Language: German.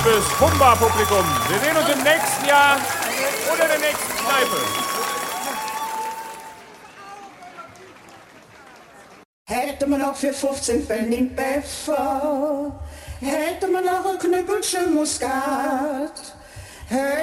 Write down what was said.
liebes Humba-Publikum. Wir sehen uns im nächsten Jahr oder in der nächsten Kneipe. Hätte man auch für 15 Pfennig Pfeffer, hätte man auch ein Knüppelchen Muskat, hätte